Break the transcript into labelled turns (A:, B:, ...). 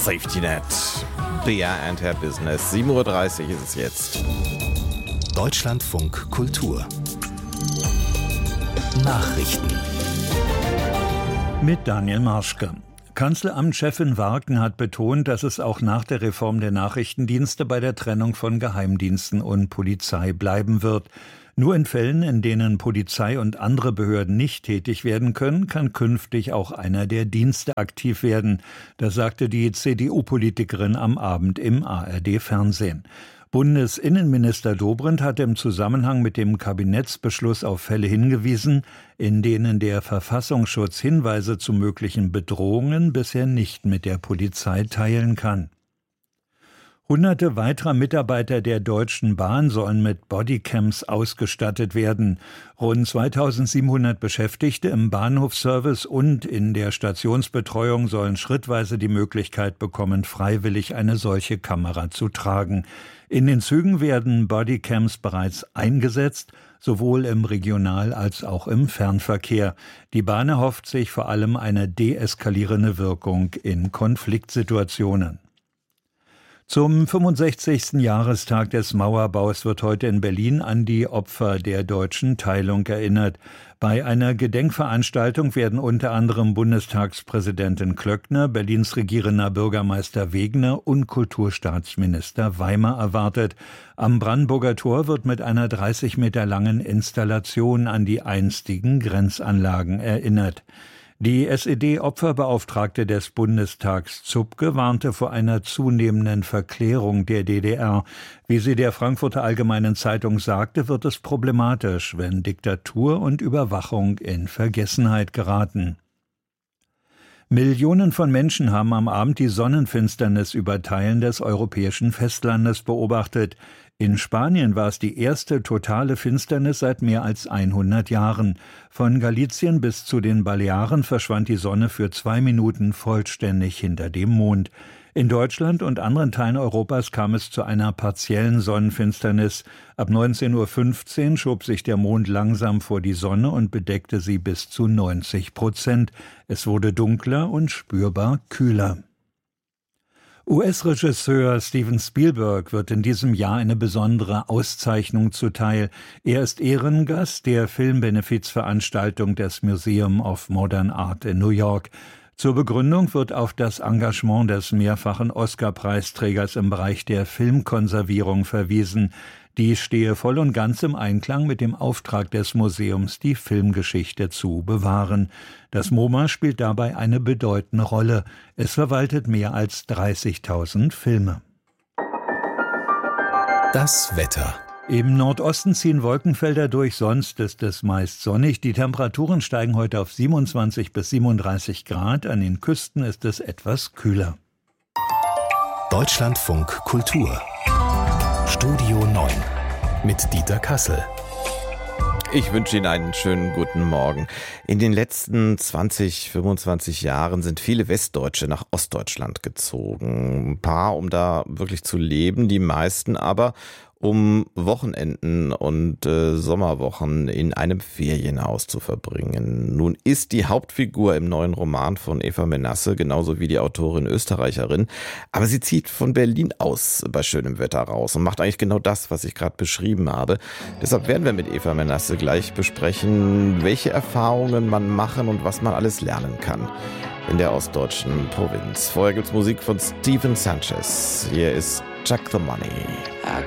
A: Safety Net. Bea and her Business. 7.30 Uhr ist es jetzt.
B: Deutschlandfunk Kultur. Nachrichten.
C: Mit Daniel Marschke. Kanzleramtschefin Warken hat betont, dass es auch nach der Reform der Nachrichtendienste bei der Trennung von Geheimdiensten und Polizei bleiben wird. Nur in Fällen, in denen Polizei und andere Behörden nicht tätig werden können, kann künftig auch einer der Dienste aktiv werden. Das sagte die CDU-Politikerin am Abend im ARD-Fernsehen. Bundesinnenminister Dobrindt hatte im Zusammenhang mit dem Kabinettsbeschluss auf Fälle hingewiesen, in denen der Verfassungsschutz Hinweise zu möglichen Bedrohungen bisher nicht mit der Polizei teilen kann. Hunderte weiterer Mitarbeiter der Deutschen Bahn sollen mit Bodycams ausgestattet werden. Rund 2700 Beschäftigte im Bahnhofsservice und in der Stationsbetreuung sollen schrittweise die Möglichkeit bekommen, freiwillig eine solche Kamera zu tragen. In den Zügen werden Bodycams bereits eingesetzt, sowohl im Regional- als auch im Fernverkehr. Die Bahn erhofft sich vor allem eine deeskalierende Wirkung in Konfliktsituationen. Zum 65. Jahrestag des Mauerbaus wird heute in Berlin an die Opfer der deutschen Teilung erinnert. Bei einer Gedenkveranstaltung werden unter anderem Bundestagspräsidentin Klöckner, Berlins regierender Bürgermeister Wegner und Kulturstaatsminister Weimer erwartet. Am Brandenburger Tor wird mit einer 30 Meter langen Installation an die einstigen Grenzanlagen erinnert. Die SED-Opferbeauftragte des Bundestags Zupke warnte vor einer zunehmenden Verklärung der DDR. Wie sie der Frankfurter Allgemeinen Zeitung sagte, wird es problematisch, wenn Diktatur und Überwachung in Vergessenheit geraten. Millionen von Menschen haben am Abend die Sonnenfinsternis über Teilen des europäischen Festlandes beobachtet. In Spanien war es die erste totale Finsternis seit mehr als 100 Jahren. Von Galicien bis zu den Balearen verschwand die Sonne für 2 Minuten vollständig hinter dem Mond. In Deutschland und anderen Teilen Europas kam es zu einer partiellen Sonnenfinsternis. Ab 19.15 Uhr schob sich der Mond langsam vor die Sonne und bedeckte sie bis zu 90%. Es wurde dunkler und spürbar kühler. US-Regisseur Steven Spielberg wird in diesem Jahr eine besondere Auszeichnung zuteil. Er ist Ehrengast der Filmbenefizveranstaltung des Museum of Modern Art in New York. Zur Begründung wird auf das Engagement des mehrfachen Oscar-Preisträgers im Bereich der Filmkonservierung verwiesen. Die stehe voll und ganz im Einklang mit dem Auftrag des Museums, die Filmgeschichte zu bewahren. Das MoMA spielt dabei eine bedeutende Rolle. Es verwaltet mehr als 30.000 Filme.
B: Das Wetter.
C: Im Nordosten ziehen Wolkenfelder durch, sonst ist es meist sonnig. Die Temperaturen steigen heute auf 27 bis 37 Grad. An den Küsten ist es etwas kühler.
B: Deutschlandfunk Kultur. Studio 9 mit Dieter Kassel.
A: Ich wünsche Ihnen einen schönen guten Morgen. In den letzten 20, 25 Jahren sind viele Westdeutsche nach Ostdeutschland gezogen. Ein paar, um da wirklich zu leben, die meisten aber um Wochenenden und Sommerwochen in einem Ferienhaus zu verbringen. Nun ist die Hauptfigur im neuen Roman von Eva Menasse, genauso wie die Autorin Österreicherin, aber sie zieht von Berlin aus bei schönem Wetter raus und macht eigentlich genau das, was ich gerade beschrieben habe. Deshalb werden wir mit Eva Menasse gleich besprechen, welche Erfahrungen man machen und was man alles lernen kann in der ostdeutschen Provinz. Vorher gibt's Musik von Stephen Sanchez. Hier ist Chuck the Money.